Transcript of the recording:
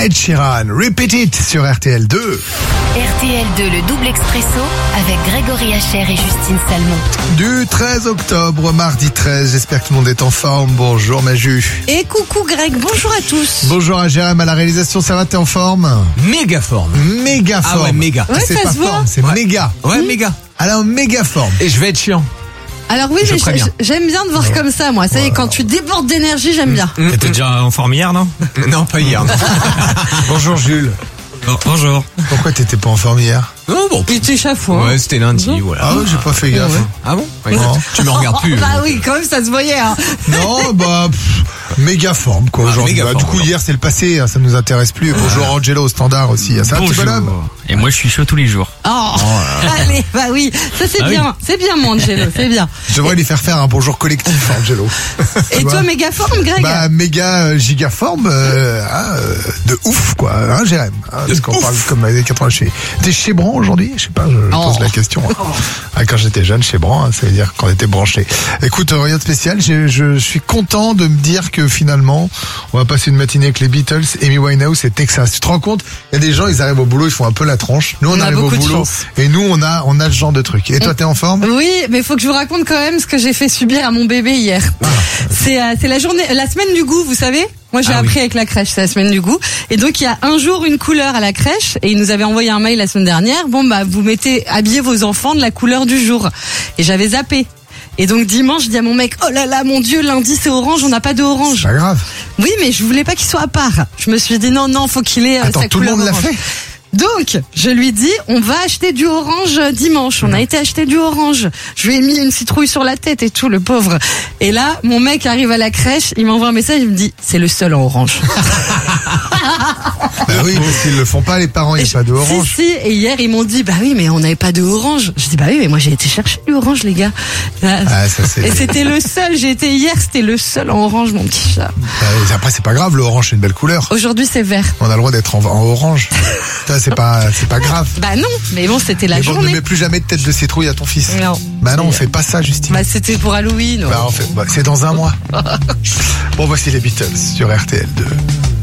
Ed Sheeran, Repeat It sur RTL 2. RTL 2, le double expresso avec Grégory Hacher et Justine Salmon. Du 13 octobre, mardi 13, j'espère que tout le monde est en forme. Bonjour Maju. Et coucou Greg, bonjour à tous. Bonjour à Jérém à la réalisation, ça va, t'es en forme? Méga forme. Méga forme. Ah ouais, méga. Ouais, c'est ça pas se voit. forme, c'est méga. Ouais, méga. Alors méga forme. Et je vais être chiant. Alors oui, Je mais préviens. j'aime bien te voir comme ça, moi. Ça y est, quand tu débordes d'énergie, j'aime bien. T'étais déjà en forme hier, non? Non, pas hier. Non. Bonjour Jules. Bonjour. Pourquoi t'étais pas en forme hier? Non, bon. Il t'échauffe, hein. Ouais, c'était lundi, voilà. Ah ouais, j'ai pas fait gaffe. Ah bon? Ouais. Non. Tu me regardes plus. Bah oui, quand même, ça se voyait, hein. Non, bah méga forme quoi aujourd'hui. méga Bah, forme, du coup alors. hier c'est le passé, hein, ça nous intéresse plus. Bonjour Angelo au standard aussi. C'est un petit bonhomme. Et moi, je suis chaud tous les jours. Oh, allez, bah oui. Ça, c'est Ah bien. C'est bien, mon Angelo, c'est bien. Je devrais lui faire faire un bonjour collectif, Angelo. Et toi, méga forme, Greg? Bah méga giga forme de ouf quoi, hein Jérém, hein, parce qu'on parle comme les 80 chez. T'es chez Bran aujourd'hui? Je sais pas, je pose la question. Ah, quand j'étais jeune chez Bran, hein, ça veut dire qu'on était branchés. Écoute, rien de spécial, je suis content de me dire que finalement, on va passer une matinée avec les Beatles, Amy Winehouse et Texas. Tu te rends compte? Il y a des gens, ils arrivent au boulot, ils font un peu la tronche. Nous on On a arrive au beaucoup de boulot chance. et nous on a ce genre de truc. Et toi t'es en forme? Oui, mais faut que je vous raconte quand même ce que j'ai fait subir à mon bébé hier. C'est la semaine du goût, vous savez? Moi, j'ai appris avec la crèche, c'est la semaine du goût. Et donc, il y a un jour une couleur à la crèche. Et ils nous avaient envoyé un mail la semaine dernière. Bon, bah, vous habillez vos enfants de la couleur du jour. Et j'avais zappé. Et donc, dimanche, je dis à mon mec, oh là là, mon Dieu, lundi, c'est orange, on n'a pas de orange. Pas grave. Oui, mais je voulais pas qu'il soit à part. Je me suis dit, non, faut qu'il ait Attends, sa tout le couleur monde l'a orange. fait? Donc, je lui dis, on va acheter du orange dimanche. On a été acheter du orange. Je lui ai mis une citrouille sur la tête et tout, le pauvre. Et là, mon mec arrive à la crèche, il m'envoie un message, il me dit, c'est le seul en orange. Bah oui, parce qu'ils le font pas les parents, il n'y a pas de orange. Si, et hier, ils m'ont dit, bah oui, mais on n'avait pas de orange. Je dis, bah oui, mais moi, j'ai été chercher du orange, les gars. Ah, ça c'est. Et c'était le seul, j'ai été hier, c'était le seul en orange, mon petit chat. Après c'est pas grave, l'orange c'est une belle couleur. Aujourd'hui, c'est vert. On a le droit d'être en orange. Ça, c'est pas grave. Bah non, mais bon, c'était la Mais bon, ne journée. mets plus jamais de tête de citrouille à ton fils. Non. Bah non, on fait pas ça, Justine. Bah, c'était pour Halloween. Bah, c'est dans un mois. Bon, voici les Beatles sur RTL 2.